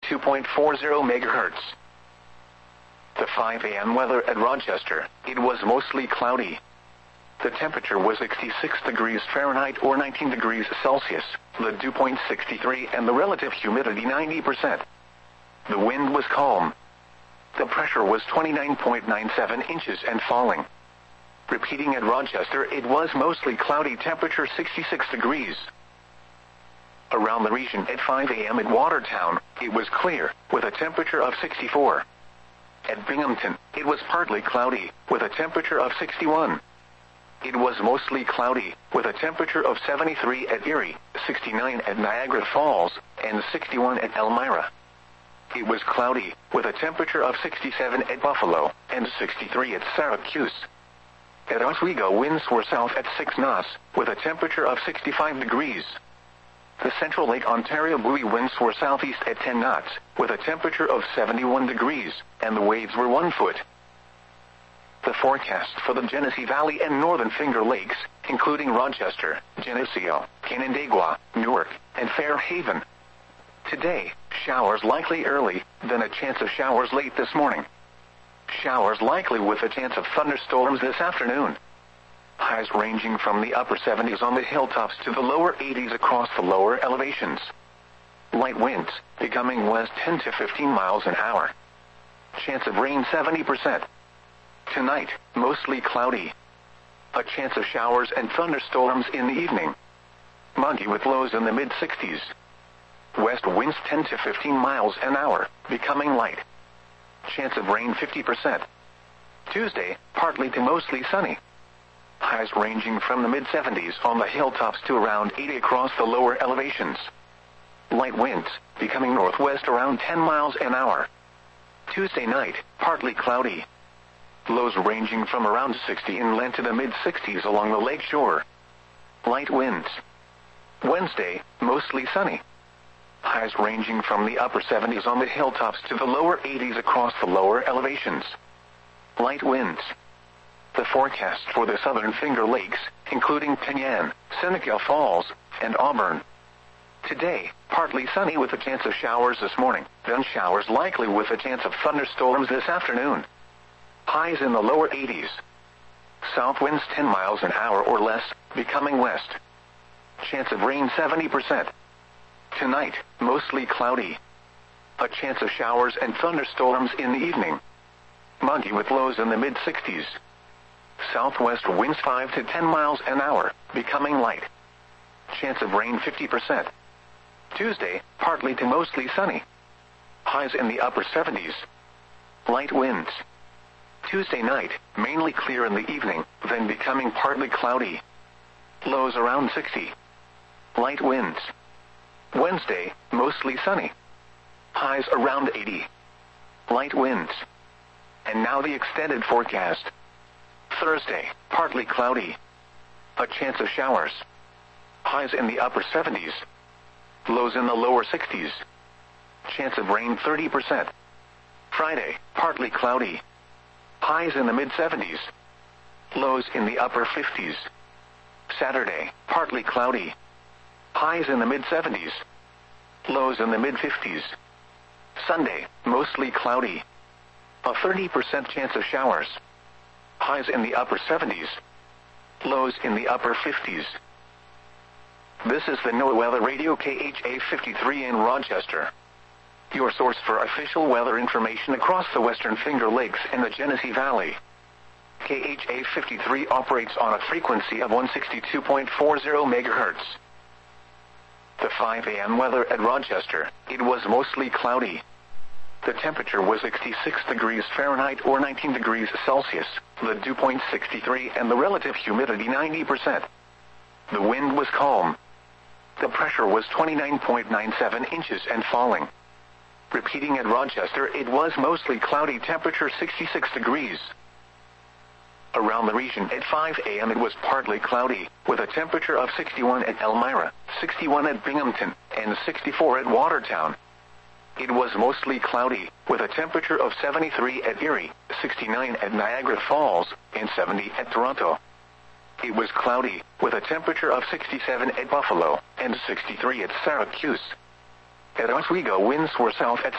MHz. The 5 a.m. weather at Rochester. It was mostly cloudy. The temperature was 66 degrees Fahrenheit or 19 degrees Celsius, the dew point 63 and the relative humidity 90%. The wind was calm. The pressure was 29.97 inches and falling. Repeating at Rochester, it was mostly cloudy, temperature 66 degrees. Around the region at 5 a.m. at Watertown, it was clear, with a temperature of 64. At Binghamton, it was partly cloudy, with a temperature of 61. It was mostly cloudy, with a temperature of 73 at Erie, 69 at Niagara Falls, and 61 at Elmira. It was cloudy, with a temperature of 67 at Buffalo, and 63 at Syracuse. At Oswego, winds were south at 6 knots, with a temperature of 65 degrees. The Central Lake Ontario buoy winds were southeast at 10 knots, with a temperature of 71 degrees, and the waves were 1 foot. The forecast for the Genesee Valley and Northern Finger Lakes, including Rochester, Geneseo, Canandaigua, Newark, and Fairhaven. Today, showers likely early, then a chance of showers late this morning. Showers likely with a chance of thunderstorms this afternoon. Highs ranging from the upper 70s on the hilltops to the lower 80s across the lower elevations. Light winds, becoming west 10 to 15 miles an hour. Chance of rain 70%. Tonight, mostly cloudy. A chance of showers and thunderstorms in the evening. Muggy with lows in the mid-60s. West winds 10 to 15 miles an hour, becoming light. Chance of rain 50%. Tuesday, partly to mostly sunny. Highs ranging from the mid-70s on the hilltops to around 80 across the lower elevations. Light winds, becoming northwest around 10 miles an hour. Tuesday night, partly cloudy. Lows ranging from around 60 inland to the mid-60s along the lake shore. Light winds. Wednesday, mostly sunny. Highs ranging from the upper 70s on the hilltops to the lower 80s across the lower elevations. Light winds. The forecast for the Southern Finger Lakes, including Penyan, Seneca Falls, and Auburn. Today, partly sunny with a chance of showers this morning, then showers likely with a chance of thunderstorms this afternoon. Highs in the lower 80s. South winds 10 miles an hour or less, becoming west. Chance of rain 70%. Tonight, mostly cloudy. A chance of showers and thunderstorms in the evening. Muggy with lows in the mid-60s. Southwest winds 5 to 10 miles an hour, becoming light. Chance of rain 50%. Tuesday, partly to mostly sunny. Highs in the upper 70s. Light winds. Tuesday night, mainly clear in the evening, then becoming partly cloudy. Lows around 60. Light winds. Wednesday, mostly sunny. Highs around 80. Light winds. And now the extended forecast. Thursday, partly cloudy. A chance of showers. Highs in the upper 70s. Lows in the lower 60s. Chance of rain 30%. Friday, partly cloudy. Highs in the mid-70s. Lows in the upper 50s. Saturday, partly cloudy. Highs in the mid-70s. Lows in the mid-50s. Sunday, mostly cloudy. A 30% chance of showers. Highs in the upper 70s. Lows in the upper 50s. This is the NOAA Weather Radio KHA 53 in Rochester. Your source for official weather information across the Western Finger Lakes and the Genesee Valley. KHA 53 operates on a frequency of 162.40 MHz. The 5 a.m. weather at Rochester. It was mostly cloudy. The temperature was 66 degrees Fahrenheit or 19 degrees Celsius, the dew point 63 and the relative humidity 90%. The wind was calm. The pressure was 29.97 inches and falling. Repeating at Rochester, it was mostly cloudy, temperature 66 degrees. Around the region at 5 a.m. it was partly cloudy, with a temperature of 61 at Elmira, 61 at Binghamton, and 64 at Watertown. It was mostly cloudy, with a temperature of 73 at Erie, 69 at Niagara Falls, and 70 at Toronto. It was cloudy, with a temperature of 67 at Buffalo, and 63 at Syracuse. At Oswego, winds were south at